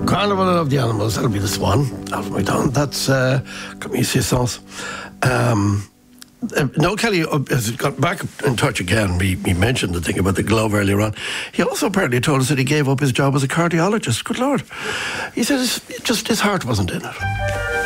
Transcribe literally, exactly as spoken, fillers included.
Carnival of the Animals, that'll be the Swan, Alpha McDonald. That's uh, Comme ici sans. Um, uh, Noel Kelly uh, has got back in touch again. We, we mentioned the thing about the glove earlier on. He also apparently told us that he gave up his job as a cardiologist. Good Lord. He said his, just his heart wasn't in it.